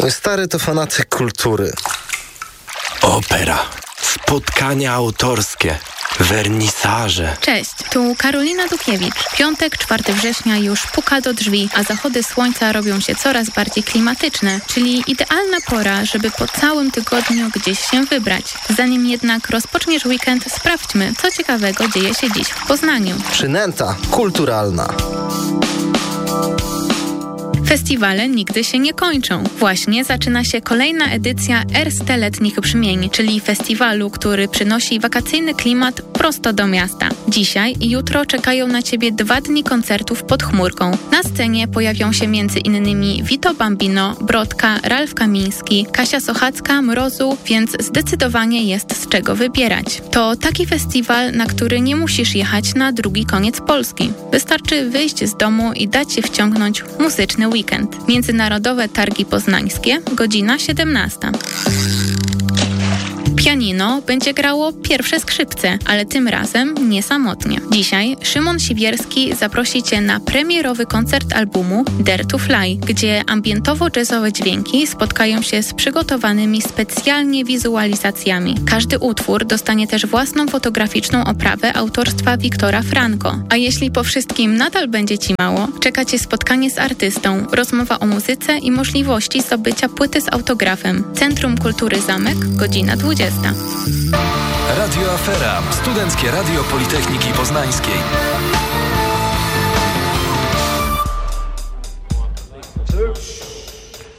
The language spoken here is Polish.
Mój stary to fanatyk kultury. Opera, spotkania autorskie, wernisaże. Cześć, tu Karolina Dukiewicz. Piątek, 4 września już puka do drzwi, a zachody słońca robią się coraz bardziej klimatyczne, czyli idealna pora, żeby po całym tygodniu gdzieś się wybrać. Zanim jednak rozpoczniesz weekend, sprawdźmy, co ciekawego dzieje się dziś w Poznaniu. Przynęta kulturalna. Festiwale nigdy się nie kończą. Właśnie zaczyna się kolejna edycja Erste Letnich Brzmień, czyli festiwalu, który przynosi wakacyjny klimat prosto do miasta. Dzisiaj i jutro czekają na Ciebie 2 dni koncertów pod chmurką. Na scenie pojawią się m.in. Vito Bambino, Brodka, Ralf Kamiński, Kasia Sochacka, Mrozu, więc zdecydowanie jest z czego wybierać. To taki festiwal, na który nie musisz jechać na drugi koniec Polski. Wystarczy wyjść z domu i dać się wciągnąć w muzyczny weekend. Międzynarodowe Targi Poznańskie, godzina 17. Pianino będzie grało pierwsze skrzypce, ale tym razem nie samotnie. Dzisiaj Szymon Siwierski zaprosi Cię na premierowy koncert albumu Dare to Fly, gdzie ambientowo-jazzowe dźwięki spotkają się z przygotowanymi specjalnie wizualizacjami. Każdy utwór dostanie też własną fotograficzną oprawę autorstwa Wiktora Franco. A jeśli po wszystkim nadal będzie Ci mało, czeka Cię spotkanie z artystą, rozmowa o muzyce i możliwości zdobycia płyty z autografem. Centrum Kultury Zamek, godzina 20. Radio Afera, Studenckie Radio Politechniki Poznańskiej.